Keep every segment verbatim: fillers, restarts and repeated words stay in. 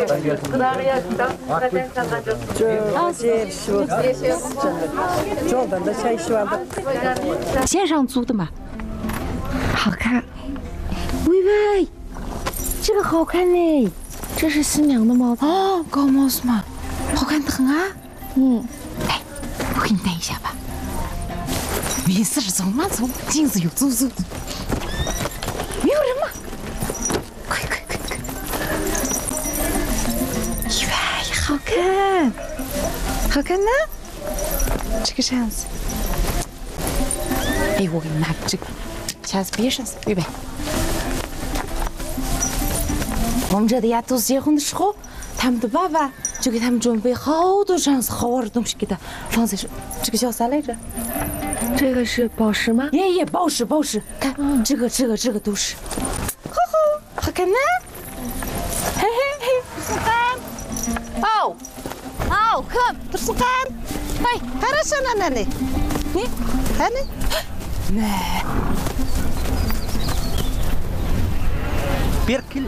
线上租的嘛，好看。喂喂，这个好看嘞，这是新娘的帽子哦，高帽子嘛，好看的很啊。嗯，来，我给你戴一下吧。没事，走嘛走，镜子有，走走走。没有人吗？快快快快！喂，好看，好看呢。这个这样子。哎，我给你拿这个，下次别上次，预备。我们这的丫头结婚的时候，他们的爸爸就给他们准备好多这样子好玩的东西，给他放在这，这个叫啥来着？ 这个是宝石吗？ 耶耶，宝石宝石，看、嗯、这个这个这个都是，吼吼，好看吗？嘿嘿嘿，是看，哦，哦，看，都是看，哎，还是什么呢？你，看呢？来， 别看。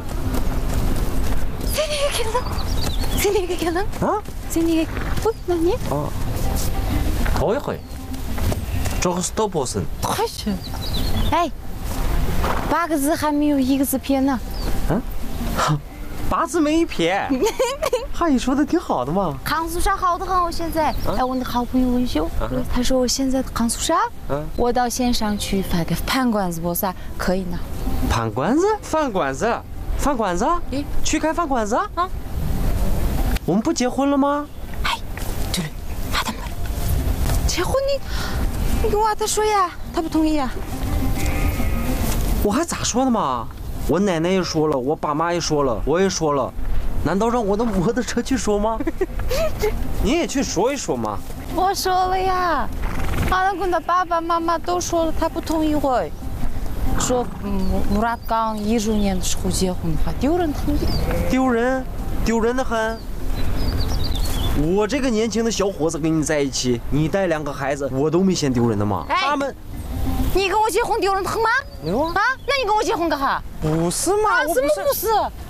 Seni gelin. Seni gelin. 아? Seni. 어, 나니? 어. 거기 거기.这是多波森。 快去！哎，八个字还没有一个字偏呢。 嗯，八字没偏。汉语说的挺好的嘛。 康苏莎好的很，我现在。哎，我那好朋友文秀，他说我现在的康苏莎，我到线上去发个饭馆子，我啥可以呢？ 饭馆子？饭馆子？ 饭馆子？诶，去开饭馆子啊？我们不结婚了吗？ 哎，对了，他他们结婚你，你跟娃他说呀，他不同意啊。 我还咋说的嘛？我奶奶也说了，我爸妈也说了，我也说了，难道让我的摩托车去说吗？你也去说一说嘛。 我说了呀，他跟他爸爸妈妈都说了，他不同意会。 说穆拉刚一周年的时候结婚的话，丢人很。 丢人，丢人的很。我这个年轻的小伙子跟你在一起，你带两个孩子，我都没嫌丢人的嘛。 哎、 他们， 你跟我结婚丢人的很吗？ 没有啊。 啊，那你跟我结婚干哈？ 不是嘛？ 啊，怎么不是？